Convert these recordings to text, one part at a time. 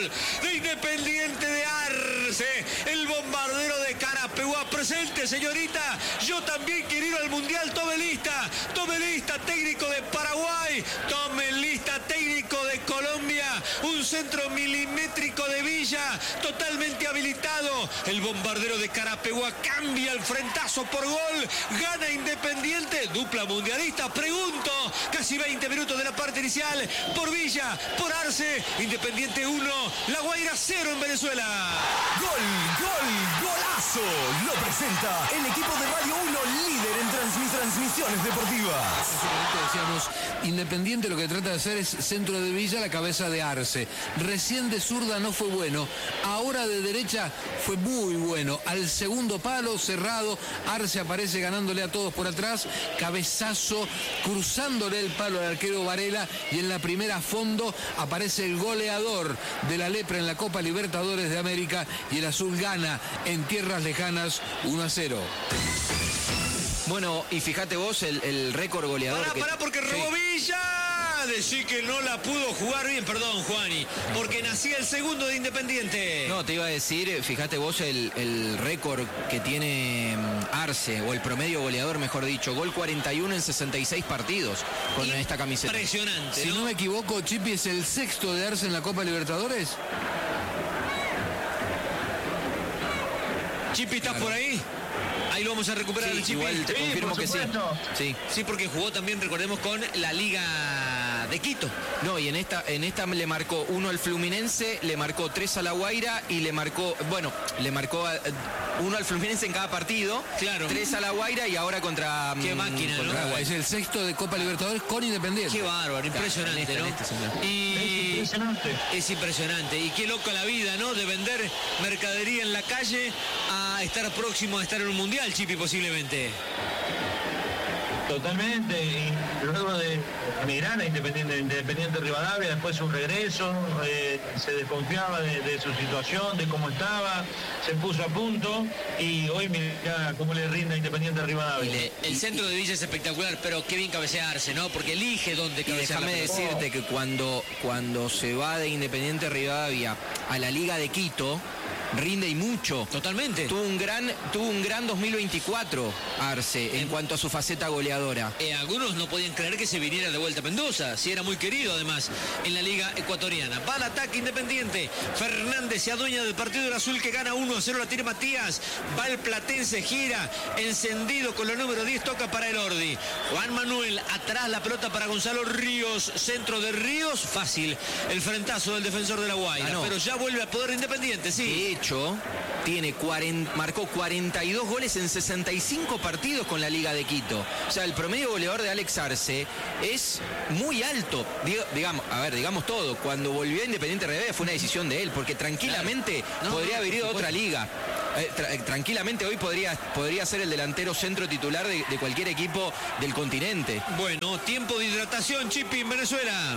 gol de Independiente de Arce, el bombardero de Carapeguá. Presente, señorita, yo también quiero ir al Mundial. Tome lista, técnico de Paraguay, tome lista, técnico de Colombia. Un centro milimétrico de Villa, totalmente habilitado. El bombardero de Carapeguá cambia el frentazo por gol, gana Independiente, dupla mundialista. Pregunto, casi 20 minutos de la parte inicial, por Villa, por Arce, Independiente 1, La Guaira 0 en Venezuela. Golazo. Lo presenta el equipo de Radio 1, líder en transmisiones deportivas. Decíamos, Independiente lo que trata de hacer es centro de Villa, la cabeza de Arce. Recién de zurda no fue bueno, ahora de derecha fue muy bueno. Al segundo palo, cerrado, Arce aparece ganándole a todos por atrás, cabezazo, cruzándole el palo al arquero Varela, y en la primera a fondo aparece el goleador de la lepra en la Copa Libertadores de América, y el azul gana en tierras lejanas 1-0. Bueno, y fíjate vos el récord goleador. Pará, porque robó Villa. Decí que no la pudo jugar bien, perdón, Juani, porque nacía el segundo de Independiente. No, te iba a decir, fíjate vos el récord que tiene Arce, o el promedio goleador, mejor dicho, gol 41 en 66 partidos con esta camiseta. Impresionante, Si no me equivoco, Chipi, ¿es el sexto de Arce en la Copa Libertadores? Chipi, ¿estás por ahí? Ahí lo vamos a recuperar, Sí, el Chipi. igual te confirmo que sí. Sí, porque jugó también, recordemos, con la Liga de Quito. No, y en esta le marcó 1 al Fluminense, le marcó 3 a La Guaira y le marcó 1 al Fluminense en cada partido, claro, 3 a La Guaira y ahora contra... Qué máquina, contra ¿no? Es el sexto de Copa Libertadores con Independiente. Qué bárbaro, impresionante, ¿no? Es impresionante. Y qué loca la vida, ¿no? De vender mercadería en la calle a estar próximo a estar en un mundial, Chipi, posiblemente. Totalmente, y luego de emigrar a Independiente Rivadavia, después un regreso, se desconfiaba de su situación, de cómo estaba, se puso a punto y hoy mira cómo le rinde a Independiente Rivadavia. El centro de Villa es espectacular, pero qué bien cabecearse, ¿no? Porque elige dónde cabecear. Déjame decirte que cuando se va de Independiente Rivadavia a la Liga de Quito, rinde y mucho. Totalmente. Tuvo un gran 2024 Arce en cuanto a su faceta goleadora. Algunos no podían creer que se viniera de vuelta a Mendoza, si era muy querido además en la Liga Ecuatoriana. Va al ataque Independiente. Fernández se adueña del partido del azul, que gana 1-0, la tiene Matías. Va el platense, gira, encendido con la número 10, toca para el Ordi. Juan Manuel, atrás la pelota para Gonzalo Ríos, centro de Ríos, fácil. El frentazo del defensor de La Guaira, pero ya vuelve al poder Independiente, sí. De hecho, marcó 42 goles en 65 partidos con la Liga de Quito. O sea, el promedio goleador de Alex Arce es muy alto. Digamos todo. Cuando volvió a Independiente Rivadavia fue una decisión de él, porque tranquilamente podría haber ido a otra liga. Tranquilamente hoy podría ser el delantero centro titular de cualquier equipo del continente. Bueno, tiempo de hidratación, Chipi, en Venezuela.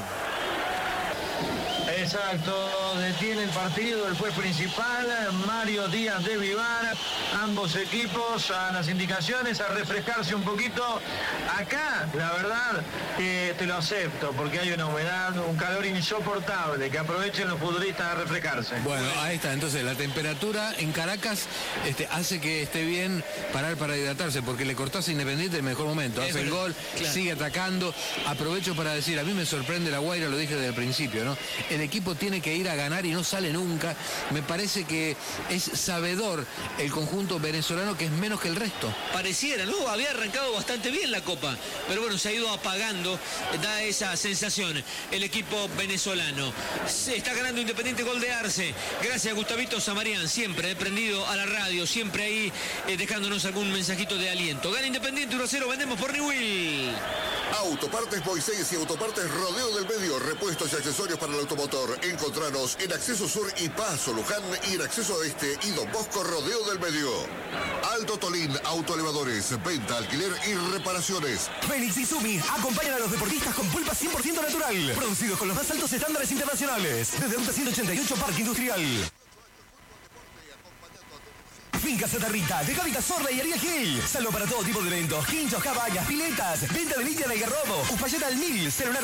Exacto, detiene el partido el juez principal, Mario Díaz de Vivar, ambos equipos a las indicaciones, a refrescarse un poquito. Acá, la verdad, te lo acepto, porque hay una humedad, un calor insoportable, que aprovechen los futbolistas a refrescarse. Bueno, ahí está, entonces la temperatura en Caracas hace que esté bien parar para hidratarse, porque le cortás a Independiente en el mejor momento, hace el gol, sigue atacando. Aprovecho para decir, a mí me sorprende La Guaira, lo dije desde el principio, ¿no? El equipo tiene que ir a ganar y no sale nunca. Me parece que es sabedor el conjunto venezolano, que es menos que el resto. Pareciera, ¿no? Había arrancado bastante bien la Copa, pero bueno, se ha ido apagando, da esa sensación el equipo venezolano. Se está ganando Independiente, gol de Arce. Gracias a Gustavito Samarián, siempre prendido a la radio, siempre ahí dejándonos algún mensajito de aliento. Gana Independiente 1-0, vendemos por Newell. Autopartes Moisés y Autopartes Rodeo del Medio, repuestos y accesorios para el automotor. Encontranos en Acceso Sur y Paso Luján, y en Acceso Este y Don Bosco Rodeo del Medio. Alto Tolín, autoelevadores, venta, alquiler y reparaciones. Félix y Sumi acompañan a los deportistas con pulpa 100% natural, producidos con los más altos estándares internacionales. Desde Ruta 188, Parque Industrial. Finca Santa Rita, de Javi Cazorla y Ariel Gil. Salvo para todo tipo de eventos, quinchos, cabañas, piletas, venta de lidia en Algarrobo, Uspallata al 1000, celular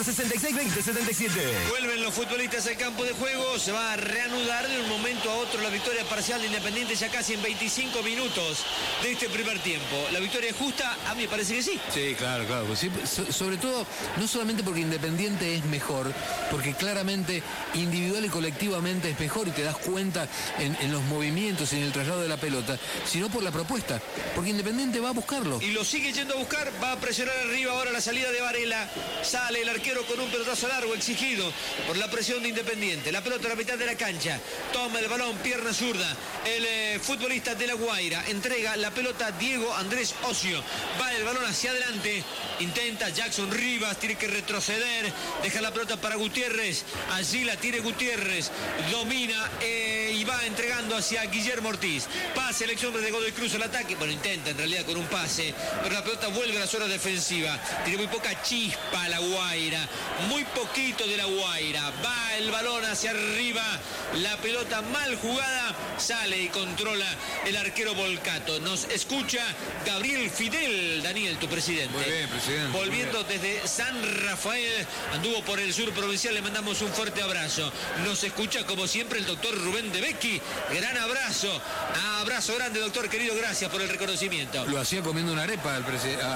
662077. Vuelven los futbolistas al campo de juego, se va a reanudar de un momento a otro la victoria parcial de Independiente ya casi en 25 minutos de este primer tiempo. ¿La victoria es justa? A mí me parece que sí. Sí, claro. Pues sí, sobre todo, no solamente porque Independiente es mejor, porque claramente individual y colectivamente es mejor y te das cuenta en los movimientos y en el traslado de la pelota, sino por la propuesta, porque Independiente va a buscarlo. Y lo sigue yendo a buscar, va a presionar arriba ahora la salida de Varela. Sale el arquero con un pelotazo largo exigido por la presión de Independiente. La pelota a la mitad de la cancha. Toma el balón, pierna zurda. El futbolista de La Guaira entrega la pelota a Diego Andrés Ocio. Va el balón hacia adelante. Intenta Jackson Rivas, tiene que retroceder. Deja la pelota para Gutiérrez. Allí la tiene Gutiérrez. Domina y va entregando hacia Guillermo Ortiz. Pase el ex hombre de Godoy Cruz al ataque. Bueno, intenta en realidad con un pase, pero la pelota vuelve a la zona defensiva. Tiene muy poca chispa La Guaira. Muy poquito de La Guaira. Va el balón hacia arriba. La pelota mal jugada. Sale y controla el arquero Volcato. Nos escucha Gabriel Fidel. Daniel, tu presidente. Muy bien, presidente. Volviendo desde San Rafael. Anduvo por el sur provincial. Le mandamos un fuerte abrazo. Nos escucha como siempre el doctor Rubén de Becchi. Gran abrazo. Abrazo grande, doctor querido. Gracias por el reconocimiento. Lo hacía comiendo una arepa al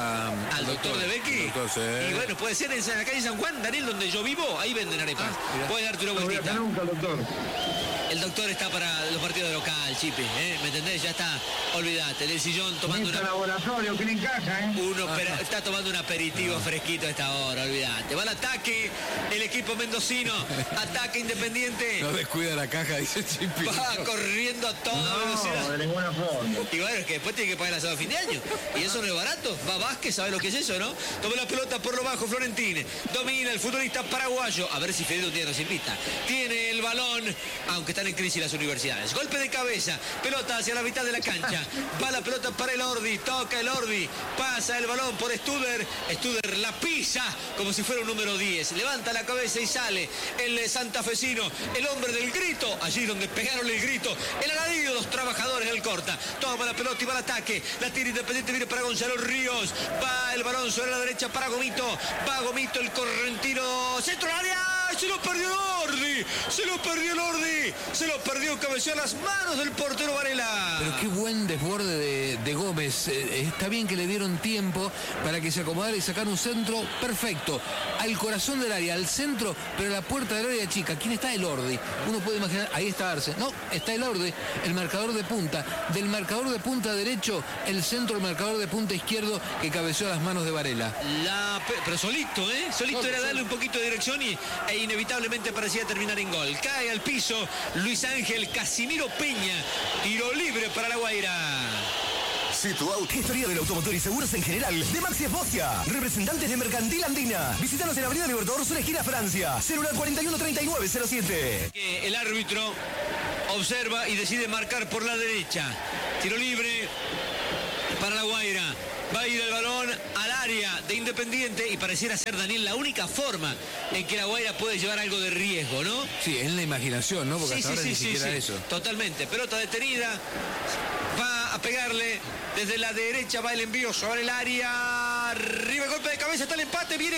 doctor de Becchi. Doctor, sí. Y bueno, puede ser en la calle San Juan, Daniel, donde yo vivo. Ahí venden arepas. Puedes darte una vueltita. Nunca, doctor. El doctor está para los partidos de local, Chipi, ¿me entendés? Ya está, olvídate, del sillón tomando una... laboratorio que le encaja, Está tomando un aperitivo fresquito a esta hora, olvídate. Va al ataque, el equipo mendocino, ataque Independiente. No descuida la caja, dice Chipi. Va corriendo a toda velocidad. de ninguna forma. Y bueno, es que después tiene que pagar el asado a fin de año. Y eso no es barato. Va Vázquez, ¿sabe lo que es eso, no? Toma la pelota por lo bajo, Florentine. Domina el futbolista paraguayo. A ver si Federico tiene recibista. Tiene el balón, aunque están en crisis las universidades. Golpe de cabeza, pelota hacia la mitad de la cancha. Va la pelota para el Ordi, toca el Ordi, pasa el balón por Studer. Studer la pisa como si fuera un número 10. Levanta la cabeza y sale el santafesino, el hombre del grito. Allí donde pegaron el grito, el alarido de los trabajadores del Corta. Toma la pelota y va al ataque. La tira Independiente, viene para Gonzalo Ríos. Va el balón sobre la derecha para Gomito. Va Gomito, el correntino. Centro al área. Se lo perdió el Ordi. Se lo perdió el Ordi. Se lo perdió, cabeció a las manos del portero Varela. Pero qué buen desborde de Gómez. Está bien que le dieron tiempo para que se acomodara y sacar un centro perfecto. Al corazón del área, al centro, pero a la puerta del área chica. ¿Quién está? El Ordi. Uno puede imaginar, ahí está Arce. No, está el Ordi, el marcador de punta. Del marcador de punta derecho, el centro, el marcador de punta izquierdo que cabeció a las manos de Varela. Pero solito, ¿eh? Solito era darle un poquito de dirección e inevitablemente parecía terminar en gol. Cae al piso Luis Ángel Casimiro Peña. Tiro libre para La Guaira. Situauto. Gestoría del automotor y seguros en general de Maxi Esbocia. Representantes de Mercantil Andina. Visítanos en la Avenida Libertador Sur, esquina Francia. Celular 413907. El árbitro observa y decide marcar por la derecha. Tiro libre para La Guaira. Va a ir el balón al área de Independiente y pareciera ser, Daniel, la única forma en que La Guaira puede llevar algo de riesgo, ¿no? Sí, en la imaginación, ¿no? Porque hasta ahora ni siquiera eso. Totalmente. Pelota detenida. Va a pegarle desde la derecha, va el envío sobre el área. Arriba, golpe de cabeza, está el empate, viene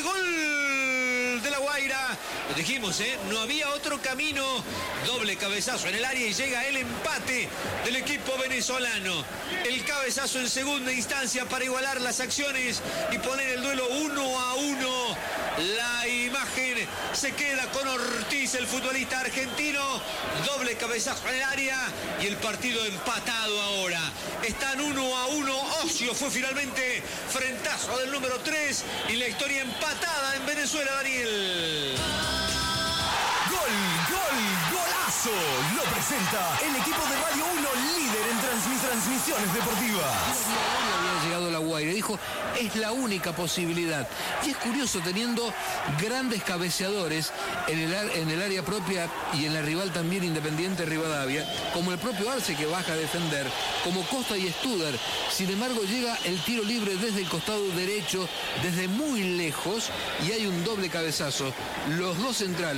gol de La Guaira. Lo dijimos, no había otro camino. Doble cabezazo en el área y llega el empate del equipo venezolano. El cabezazo en segunda instancia para igualar las acciones y poner el duelo 1-1. La imagen se queda con Ortiz, el futbolista argentino. Doble cabezazo en el área y el partido empatado ahora. Están 1-1. Ocio fue finalmente frentazo del número 3 y la historia empatada en Venezuela, Daniel. Golazo. Lo presenta el equipo de Radio 1, líder en transmisiones deportivas. Había llegado La Guaira, dijo, es la única posibilidad. Y es curioso, teniendo grandes cabeceadores en el área propia y en la rival también, Independiente Rivadavia, como el propio Arce que baja a defender, como Costa y Studer. Sin embargo, llega el tiro libre desde el costado derecho, desde muy lejos, y hay un doble cabezazo. Los dos centrales,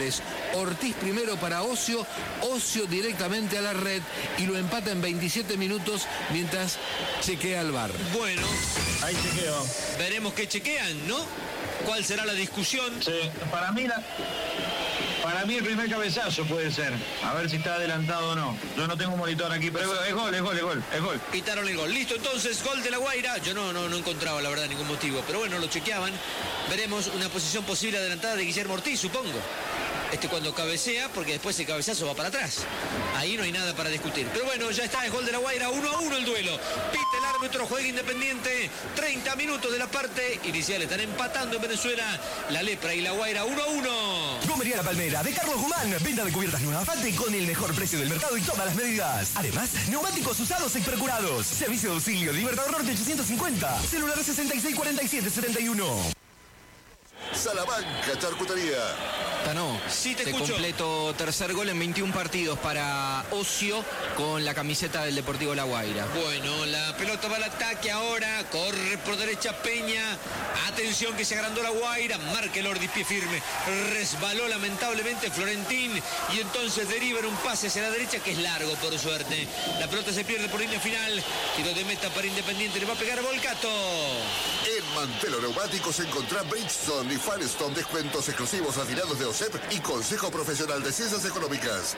Ortiz primero para Ocio, Ocio directamente a la red y lo empata en 27 minutos mientras chequea el VAR. Bueno, Ahí chequeo. veremos qué chequean, ¿no? ¿Cuál será la discusión? Sí, para mí el primer cabezazo puede ser. A ver si está adelantado o no. Yo no tengo un monitor aquí, pero es gol. Pitaron el gol. Listo, entonces, gol de La Guaira. Yo no encontraba, la verdad, ningún motivo. Pero bueno, lo chequeaban. Veremos una posición posible adelantada de Guillermo Ortiz, supongo. Cuando cabecea, porque después el cabezazo va para atrás. Ahí no hay nada para discutir. Pero bueno, ya está el gol de La Guaira, 1-1 el duelo. Pita el árbitro, juega Independiente. 30 minutos de la parte inicial. Están empatando en Venezuela La Lepra y La Guaira, 1-1. Gomería La Palmera de Carlos Guzmán. Venta de cubiertas nuevas Fante con el mejor precio del mercado y todas las medidas. Además, neumáticos usados y percurados. Servicio de auxilio Libertador Norte 850. Celular 664771. Salamanca, Charcutería. Tano, Sí, te te escucho. completo tercer gol en 21 partidos para Ocio con la camiseta del Deportivo La Guaira. Bueno, la pelota va al ataque ahora, corre por derecha Peña, atención que se agrandó La Guaira, marca el Ordi, pie firme, resbaló lamentablemente Florentín y entonces deriva en un pase hacia la derecha que es largo por suerte. La pelota se pierde por línea final, tiro de meta para Independiente, le va a pegar Volcato. En Mantelo Neumáticos encontrá Bridgestone y Firestone, descuentos exclusivos afiliados de OSEP y Consejo Profesional de Ciencias Económicas.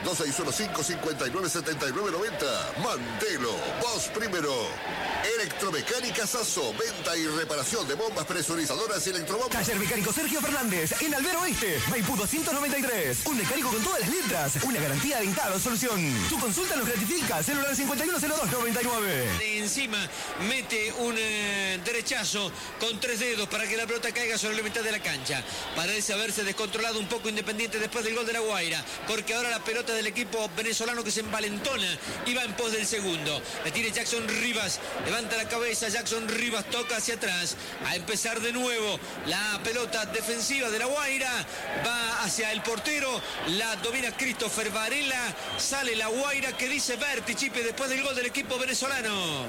2615-597990. Mantelo, vos primero. Electromecánica Sasso, venta y reparación de bombas presurizadoras y electrobombas. Taller mecánico Sergio Fernández en Albero Oeste, Maipú 293. Un mecánico con todas las letras, una garantía en cada solución. Tu consulta nos gratifica. Celular 510299. De encima mete un derechazo con 3 dedos para que la pelota caiga sobre la mitad de la cancha. Parece haberse descontrolado un poco Independiente después del gol de La Guaira, porque ahora la pelota del equipo venezolano que se envalentona y va en pos del segundo. La tiene Jackson Rivas, levanta la cabeza, Jackson Rivas toca hacia atrás, a empezar de nuevo la pelota defensiva de La Guaira, va hacia el portero, la domina Christopher Varela, sale La Guaira que dice Berti Chipe después del gol del equipo venezolano.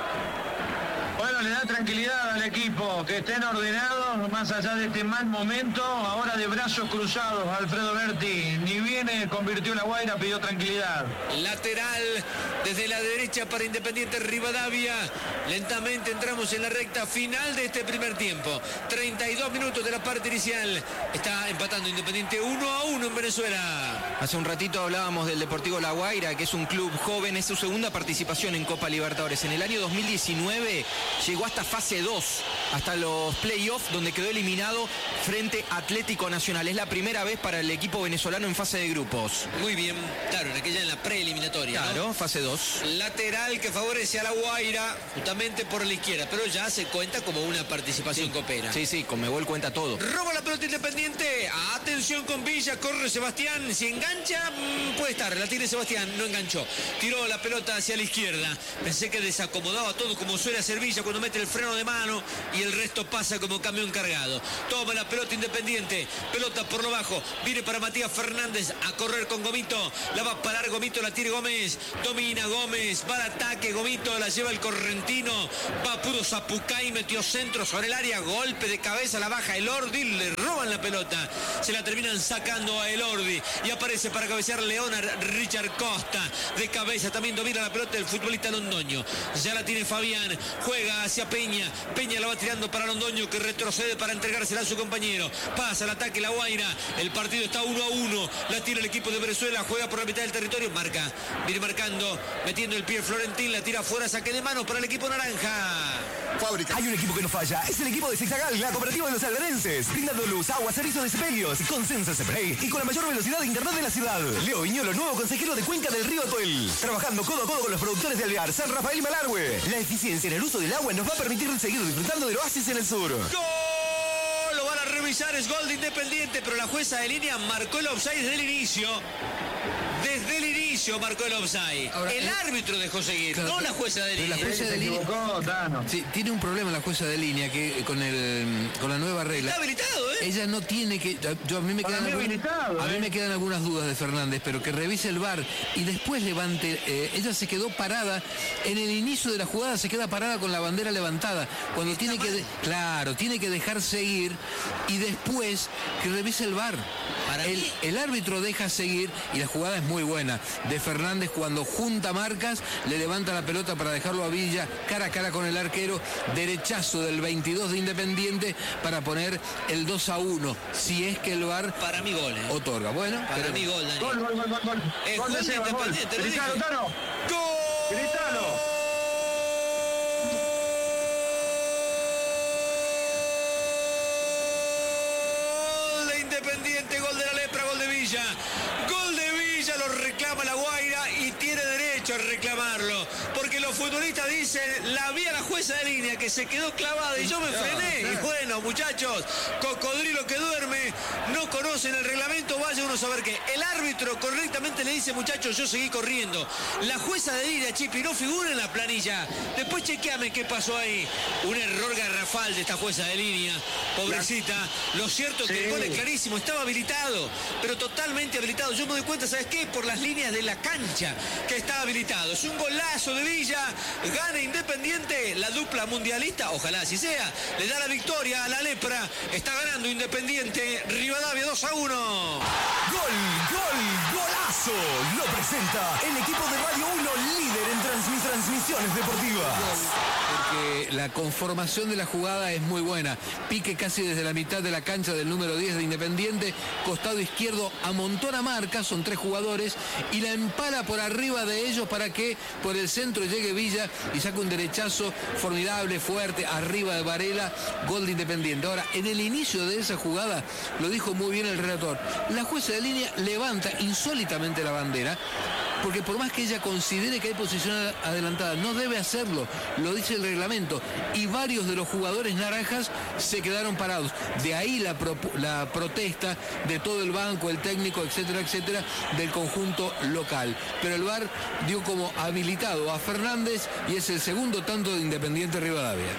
Bueno, le da tranquilidad al equipo, que estén ordenados, más allá de este mal momento, ahora de brazos cruzados, Alfredo Berti, ni bien convirtió La Guaira, pidió tranquilidad. Lateral desde la derecha para Independiente Rivadavia. Lentamente entramos en la recta final de este primer tiempo. 32 minutos de la parte inicial. Está empatando Independiente 1-1 en Venezuela. Hace un ratito hablábamos del Deportivo La Guaira, que es un club joven, es su segunda participación en Copa Libertadores. En el año 2019 llegó hasta fase 2, hasta los playoffs, donde quedó eliminado frente a Atlético Nacional. Es la primera vez para el equipo venezolano en fase de grupos. Muy bien, claro, en aquella en la preeliminatoria. Claro, ¿no? fase 2. Lateral que favorece a La Guaira, justamente por la izquierda, pero ya se cuenta como una participación copera. Sí, Conmebol cuenta todo. Roba la pelota Independiente. Atención con Villa. Corre Sebastián. Si engancha, puede estar. La tiene Sebastián. No enganchó. Tiró la pelota hacia la izquierda. Pensé que desacomodaba todo como suele hacer Villa cuando mete el freno de mano y el resto pasa como camión cargado. Toma la pelota Independiente. Pelota por lo bajo. Viene para Matías Fernández a correr con Gomito. La va a parar Gomito. La tiene Gómez. Domina Gómez. Va al ataque. Gomito la lleva el correntino. Va puro Zapucay. Metió centro sobre el área. Golpe de cabeza. La baja Elordi. Le roban la pelota. Se la terminan sacando a Elordi. Y aparece para cabecear Leonard Richard Costa. De cabeza también domina la pelota el futbolista Londoño. Ya la tiene Fabián. Juega hacia Peña. Peña la va tirando para Londoño que retrocede para entregársela a su compañero. Pasa el ataque La Guaira. El partido está 1-1. La tira el equipo de Venezuela. Juega por la mitad del territorio. Marca. Viene marcando. Metiendo el pie Florentín. La tira fuera. Saque de mano para el equipo naranja. Fábrica. Hay un equipo que no falla, es el equipo de Zigzagal, la cooperativa de los alberenses, brindando luz, agua, servicio de sepelios, con Censa Spray y con la mayor velocidad de internet de la ciudad. Leo Viñolo, nuevo consejero de Cuenca del Río Atuel, trabajando codo a codo con los productores de Alvear, San Rafael y Malargüe. La eficiencia en el uso del agua nos va a permitir seguir disfrutando del oasis en el sur. ¡Gol! Lo van a revisar, es gol de Independiente, pero la jueza de línea marcó el offside desde el inicio. Desde el inicio marcó el offside. Ahora, el árbitro dejó seguir, claro, no la jueza de pero línea. la jueza Se de línea. equivocó, Tano. Sí, tiene un problema la jueza de línea que con la nueva regla. Está habilitado, ¿eh? Ella no tiene que. A mí me Para quedan mí habilitado, a mí ¿eh? me quedan algunas dudas de Fernández, pero que revise el VAR y después levante. Ella se quedó parada en el inicio de la jugada, se queda parada con la bandera levantada. Cuando tiene que, claro, tiene que dejar seguir y después que revise el VAR. El árbitro deja seguir y la jugada es muy buena. De Fernández, cuando junta marcas, le levanta la pelota para dejarlo a Villa cara a cara con el arquero. Derechazo del 22 de Independiente para poner el 2-1. Si es que el VAR para mí gol, otorga. Bueno, para mí gol, Daniel. Gol. Gol de Independiente. Gritalo, Tano. ¡Gol! Gritalo. Independiente, gol de la Lepra, gol de Villa. Gol de Villa, lo reclama La Guaira y tiene derecho a reclamarlo. Porque los futbolistas dicen, la vi a la jueza de línea que se quedó clavada y yo me frené. Y bueno, muchachos, cocodrilo que duerme, no conocen el reglamento, vaya uno a saber que el árbitro correctamente le dice, muchachos, yo seguí corriendo. La jueza de línea, Chipi, no figura en la planilla. Después chequeame qué pasó ahí. Un error garrafal de esta jueza de línea, pobrecita. Lo cierto es que el gol es clarísimo, estaba habilitado, pero totalmente habilitado. Yo me doy cuenta, ¿sabes qué? Por las líneas de la cancha que estaba habilitado. Es un golazo de Villa, gana Independiente, la dupla mundialista, ojalá así sea, le da la victoria a la Lepra, está ganando Independiente, Rivadavia 2-1. Golazo. Lo presenta el equipo de Radio 1, líder en transmisiones deportivas. Porque la conformación de la jugada es muy buena. Pique casi desde la mitad de la cancha del número 10 de Independiente, costado izquierdo amontona marca, son 3 jugadores, y la empala por arriba de ellos para que por el centro llegue Villa y saque un derechazo formidable, fuerte, arriba de Varela, gol de Independiente. Ahora, en el inicio de esa jugada, lo dijo muy bien el relator, la jueza de línea levanta insólitamente la bandera, porque por más que ella considere que hay posición adelantada, no debe hacerlo, lo dice el reglamento, y varios de los jugadores naranjas se quedaron parados. De ahí la protesta de todo el banco, el técnico, etcétera, etcétera, del conjunto local. Pero el VAR dio como habilitado a Fernández y es el segundo tanto de Independiente Rivadavia.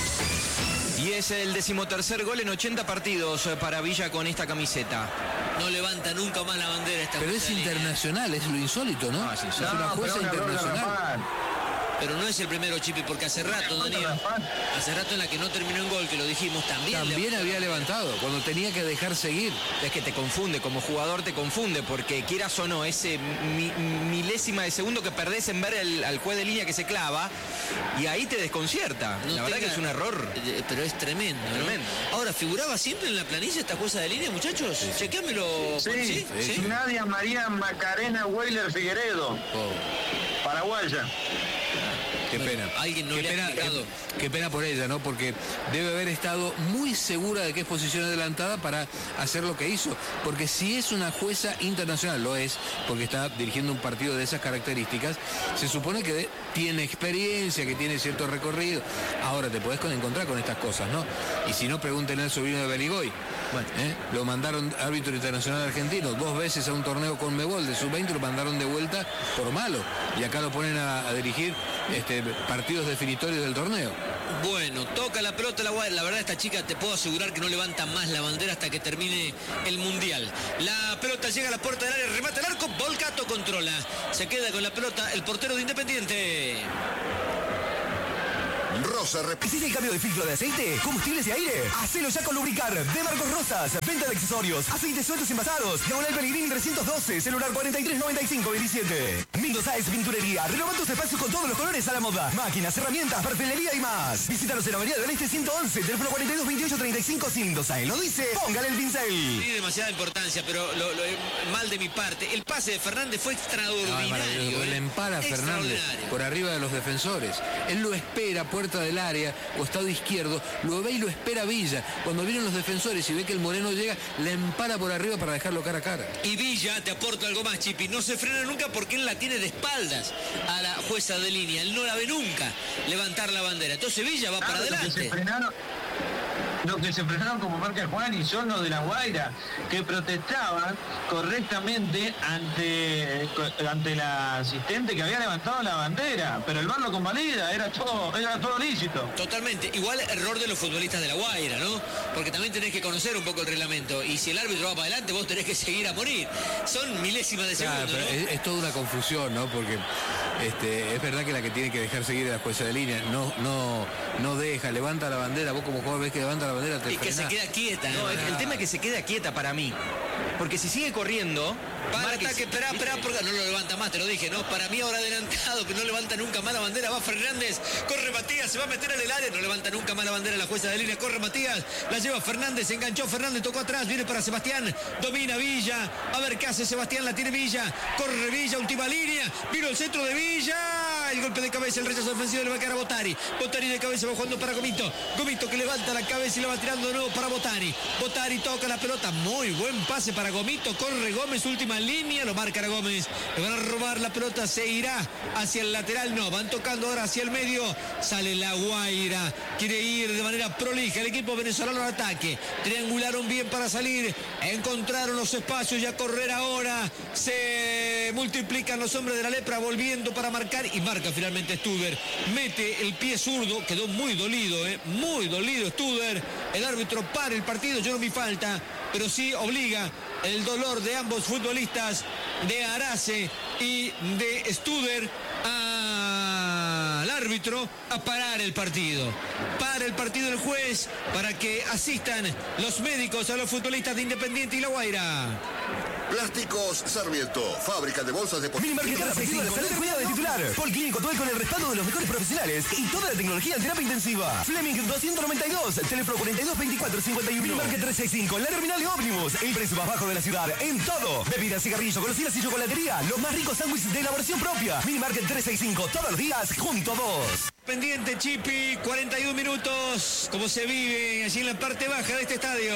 Y es el 13º gol en 80 partidos para Villa con esta camiseta. No levanta nunca más la bandera esta. Pero es internacional, es lo insólito, ¿no? Sí, es una jueza internacional. Pero no es el primero, Chipi, porque hace rato, Daniel, hace rato en la que no terminó en gol, que lo dijimos, también había levantado, cuando tenía que dejar seguir. Es que te confunde, como jugador te confunde, porque quieras o no, ese milésima de segundo que perdés en ver al juez de línea que se clava, y ahí te desconcierta. La verdad que es un error. Pero es tremendo, ¿no? Tremendo. Ahora, ¿figuraba siempre en la planilla esta jueza de línea, muchachos? Sí. Chequéamelo. Sí. Nadia María Macarena Weiler Figueredo, paraguaya. Qué pena. Alguien no le ha explicado. Qué pena por ella, ¿no? Porque debe haber estado muy segura de que es posición adelantada para hacer lo que hizo. Porque si es una jueza internacional, lo es, porque está dirigiendo un partido de esas características, se supone que tiene experiencia, que tiene cierto recorrido. Ahora te podés encontrar con estas cosas, ¿no? Y si no, pregúntenle al sobrino de Beligoy. Bueno, lo mandaron árbitro internacional argentino 2 veces a un torneo con Mebol de sub-20, lo mandaron de vuelta por malo. Y acá lo ponen a dirigir partidos definitorios del torneo. Bueno, toca la pelota la Guaira. La verdad, esta chica te puedo asegurar que no levanta más la bandera hasta que termine el Mundial. La pelota llega a la puerta del área, remata el arco, Volcato controla. Se queda con la pelota el portero de Independiente. Rosa ¿Hiciste el cambio de filtro de aceite? ¿Combustibles y aire? Hacelo ya con Lubricar de Marcos Rosas. Venta de accesorios, aceites sueltos envasados. Diagonal Pellegrini 312, celular 439527. Mendoza es pinturería. Renovando tus espacios con todos los colores a la moda. Máquinas, herramientas, perfilería y más. Visítanos en Avenida del Este 111, teléfono 422835. Si Mendoza lo dice, póngale el pincel. Tiene demasiada importancia, pero lo mal de mi parte. El pase de Fernández fue extraordinario. Le empara a Fernández por arriba de los defensores. Él lo espera, puerta del área, costado izquierdo, lo ve y lo espera Villa. Cuando vienen los defensores y ve que el Moreno llega, le empara por arriba para dejarlo cara a cara. Y Villa, te aporto algo más, Chipi, no se frena nunca porque él la tiene de espaldas a la jueza de línea. Él no la ve nunca levantar la bandera. Entonces Villa va para adelante. Los que se frenaron como marca Juan y son los de La Guaira, que protestaban correctamente ante la asistente que había levantado la bandera, pero el VAR lo convalida, era todo lícito. Totalmente, igual error de los futbolistas de La Guaira, ¿no? Porque también tenés que conocer un poco el reglamento, y si el árbitro va para adelante, vos tenés que seguir a morir. Son milésimas de segundo, pero ¿no? es toda una confusión, ¿no? Porque es verdad que la que tiene que dejar seguir a la jueza de línea, no deja, levanta la bandera, vos como jugador ves que levanta la la bandera te Y que se frena. queda quieta. No, el tema es que se queda quieta para mí. Porque si sigue corriendo... Para Márquez, ataque, esperá, porque no lo levanta más, te lo dije, ¿no? Para mí ahora adelantado, que no levanta nunca más la bandera, va Fernández, corre Matías, se va a meter en el área, no levanta nunca más la bandera la jueza de línea, corre Matías, la lleva Fernández, se enganchó Fernández, tocó atrás, viene para Sebastián, domina Villa, a ver qué hace Sebastián, la tiene Villa, corre Villa, última línea, vino el centro de Villa, el golpe de cabeza, el rechazo ofensivo le va a quedar a Botari, Botari de cabeza va jugando para Gomito, Gomito que levanta la cabeza y la va tirando de nuevo para Botari, Botari toca la pelota, muy buen pase para Gomito, corre Gómez, última línea, lo marca Gómez, le van a robar la pelota, se irá hacia el lateral, no, van tocando ahora hacia el medio, sale La Guaira, quiere ir de manera prolija el equipo venezolano al ataque, triangularon bien para salir, encontraron los espacios y a correr ahora, se multiplican los hombres de la lepra volviendo para marcar y marca finalmente Studer, mete el pie zurdo, quedó muy dolido Studer, el árbitro para el partido, yo no vi falta, pero sí obliga el dolor de ambos futbolistas, de Arase y de Studer, al árbitro a parar el partido. Para el partido el juez para que asistan los médicos a los futbolistas de Independiente y La Guaira. Plásticos Sarmiento, fábrica de bolsas de Minimarket Cara Flexible, salud y cuidado de titular. Policlínico Tuel con el respaldo de los mejores profesionales y toda la tecnología en terapia intensiva. Fleming 292, teléfono 422451. Minimarket 365, la terminal de ómnibus. El precio más bajo de la ciudad en todo. Bebidas, cigarrillos, golosinas y chocolatería. Los más ricos sándwiches de elaboración propia. Minimarket 365, todos los días junto a vos. Pendiente Chipi, 41 minutos, como se vive allí en la parte baja de este estadio.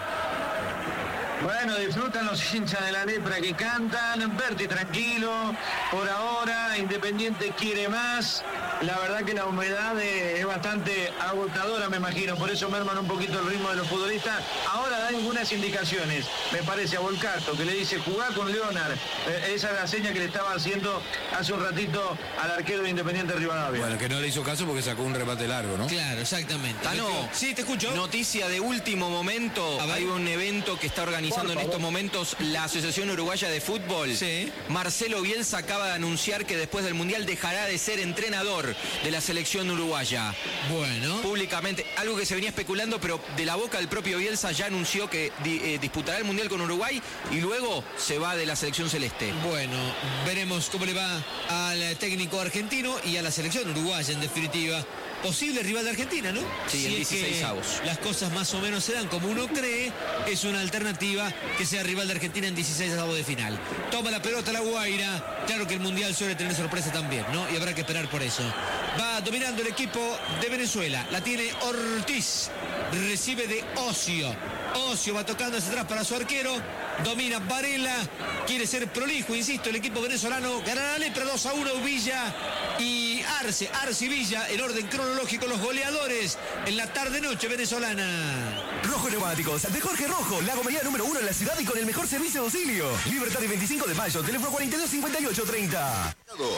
Bueno, disfrutan los hinchas de la lepra que cantan. Berti tranquilo, por ahora Independiente quiere más. La verdad que la humedad es bastante agotadora, me imagino, por eso merman un poquito el ritmo de los futbolistas. Ahora dan algunas indicaciones, me parece, a Volcato, que le dice jugar con Leonard. Esa es la seña que le estaba haciendo hace un ratito al arquero de Independiente Rivadavia. Bueno, que no le hizo caso porque sacó un remate largo, ¿no? Claro, exactamente. Sí, te escucho. Noticia de último momento. Hay un evento que está organizando en estos momentos la Asociación Uruguaya de Fútbol. Sí. Marcelo Bielsa acaba de anunciar que después del Mundial dejará de ser entrenador de la selección uruguaya. Bueno. Públicamente, algo que se venía especulando, pero de la boca del propio Bielsa ya anunció que disputará el Mundial con Uruguay y luego se va de la selección celeste. Bueno, veremos cómo le va al técnico argentino y a la selección uruguaya en definitiva. Posible rival de Argentina, ¿no? Sí, en 16avos. Las cosas más o menos se dan como uno cree, es una alternativa que sea rival de Argentina en 16avos de final. Toma la pelota La Guaira, claro que el Mundial suele tener sorpresa también, ¿no? Y habrá que esperar por eso. Va dominando el equipo de Venezuela, la tiene Ortiz, recibe de Ocio. Ocio va tocando hacia atrás para su arquero, domina Varela, quiere ser prolijo, insisto, el equipo venezolano ganará la lepra 2-1, Villa y Arce y Villa, en orden cronológico, los goleadores en la tarde-noche venezolana. Rojo Neumáticos, de Jorge Rojo, la gomería número 1 en la ciudad y con el mejor servicio de auxilio. Libertad y 25 de mayo, teléfono 425830.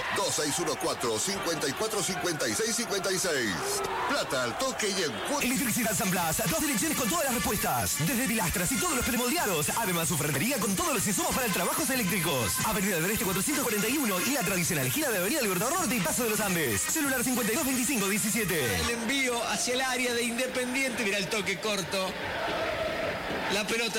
2614-545656. Plata al toque y en cuota. Electricidad San Blas, 2 direcciones con todas las respuestas. Desde pilastras y todos los premoldeados. Además, su ferretería con todos los insumos para trabajos eléctricos. Avenida del Este 441 y la tradicional esquina de Avenida Libertador Norte y Paso de los Andes. Celular 522517. El envío hacia el área de Independiente, mira el toque corto. La pelota